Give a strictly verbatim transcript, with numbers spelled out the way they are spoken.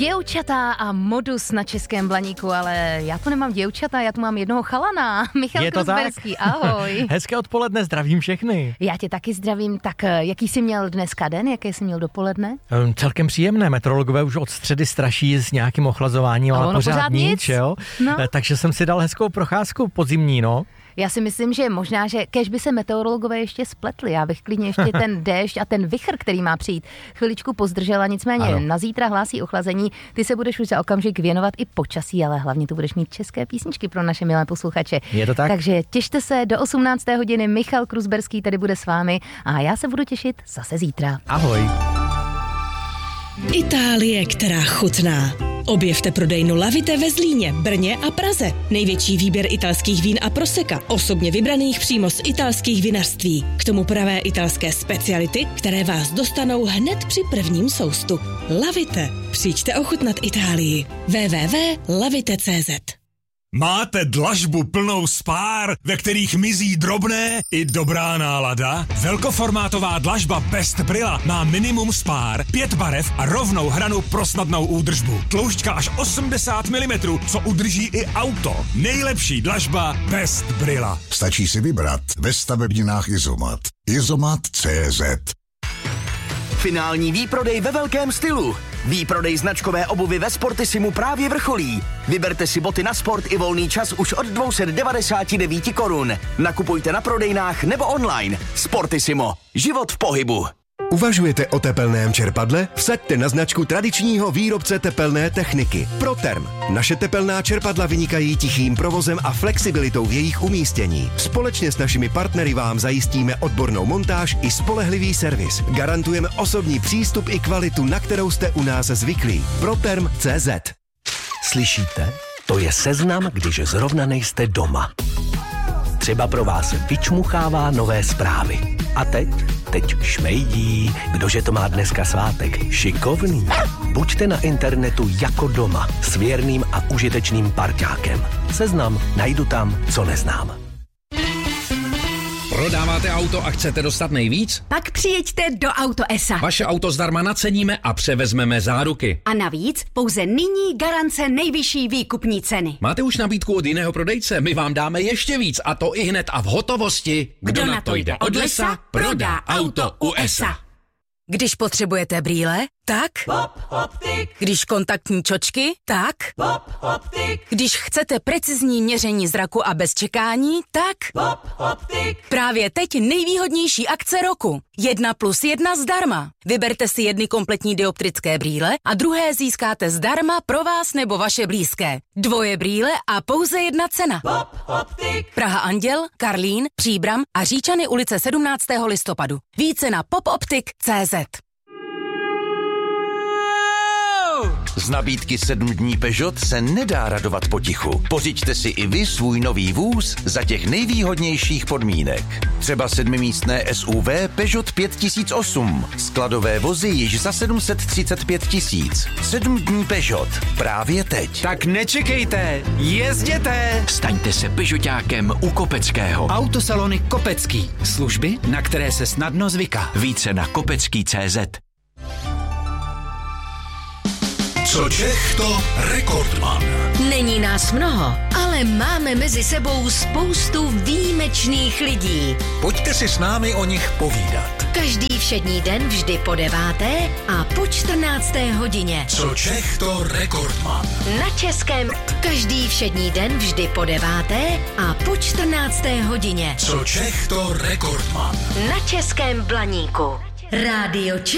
Děvčata a modus na Českém Blaníku, ale já tu nemám děvčata, já tu mám jednoho chalana. Michal Kruzberský, ahoj. Hezké odpoledne, zdravím všechny. Já tě taky zdravím, tak jaký jsi měl dneska den, jaké jsi měl dopoledne? Um, celkem příjemné, meteorologové už od středy straší s nějakým ochlazováním, ale pořád, pořád nic, jo? No. Takže jsem si dal hezkou procházku podzimní, no. Já si myslím, že možná, že kež by se meteorologové ještě spletli, já bych klidně ještě ten déšť a ten vichr, který má přijít, chviličku pozdržela, nicméně ano. Na zítra hlásí ochlazení, ty se budeš už za okamžik věnovat i počasí, ale hlavně tu budeš mít české písničky pro naše milé posluchače. Je to tak? Takže těšte se, do osmnácté hodiny Michal Kruzberský tady bude s vámi a já se budu těšit zase zítra. Ahoj. Itálie, která chutná. Objevte prodejnu Lavite ve Zlíně, Brně a Praze. Největší výběr italských vín a proseka, osobně vybraných přímo z italských vinařství. K tomu pravé italské speciality, které vás dostanou hned při prvním soustu. Lavite. Přijďte ochutnat Itálii. w w w tečka lavite tečka c z. Máte dlažbu plnou spár, ve kterých mizí drobné i dobrá nálada? Velkoformátová dlažba Best Brilla má minimum spár, pět barev a rovnou hranu pro snadnou údržbu. Tloušťka až osmdesát milimetrů, co udrží i auto. Nejlepší dlažba Best Brilla. Stačí si vybrat ve stavebninách Izomat. Izomat tečka cé zet. Finální výprodej ve velkém stylu. Výprodej značkové obuvy ve Sportissimu právě vrcholí. Vyberte si boty na sport i volný čas už od dvě stě devadesát devět korun. Nakupujte na prodejnách nebo online. Sportissimo. Život v pohybu. Uvažujete o tepelném čerpadle? Vsaďte na značku tradičního výrobce tepelné techniky Proterm. Naše tepelná čerpadla vynikají tichým provozem a flexibilitou v jejich umístění. Společně s našimi partnery vám zajistíme odbornou montáž i spolehlivý servis. Garantujeme osobní přístup i kvalitu, na kterou jste u nás zvyklí. Proterm tečka cé zet. Slyšíte? To je seznam, když zrovna nejste doma. Třeba pro vás vyčmuchává nové zprávy. A teď? Teď šmejdí. Kdože to má dneska svátek? Šikovný. Buďte na internetu jako doma s věrným a užitečným parťákem. Seznam najdu tam, co neznám. Prodáváte auto a chcete dostat nejvíc? Pak přijeďte do Auto es a. Vaše auto zdarma naceníme a převezmeme záruky. A navíc pouze nyní garance nejvyšší výkupní ceny. Máte už nabídku od jiného prodejce? My vám dáme ještě víc a to i hned a v hotovosti. Kdo, Kdo na to jde od lesa, prodá auto u es a. Když potřebujete brýle, tak? Pop Optik. Když kontaktní čočky, tak? Pop Optik. Když chcete precizní měření zraku a bez čekání, tak? Pop Optik. Právě teď nejvýhodnější akce roku. Jedna plus jedna zdarma. Vyberte si jedny kompletní dioptrické brýle a druhé získáte zdarma pro vás nebo vaše blízké. Dvoje brýle a pouze jedna cena. Pop Optik. Praha Anděl, Karlín, Příbram a Říčany ulice sedmnáctého listopadu. Více na popoptik tečka cé zet. Z nabídky sedm dní Peugeot se nedá radovat potichu. Pořiďte si i vy svůj nový vůz za těch nejvýhodnějších podmínek. Třeba sedmimístné es u vé Peugeot pět tisíc osm. Skladové vozy již za sedm set třicet pět tisíc. sedm dní Peugeot. Právě teď. Tak nečekejte, jezděte! Staňte se Peugeotákem u Kopeckého. Autosalony Kopecký. Služby, na které se snadno zvyká. Více na kopecký tečka cé zet. Co Čech, to rekordman. Není nás mnoho, ale máme mezi sebou spoustu výjimečných lidí. Pojďte si s námi o nich povídat. Každý všední den vždy po deváté a po čtrnácté hodině. Co Čech, to rekordman. Na Českém každý všední den vždy po deváté a po čtrnácté hodině. Co Čech, to rekordman. Na Českém Blaníku. Rádio Čech.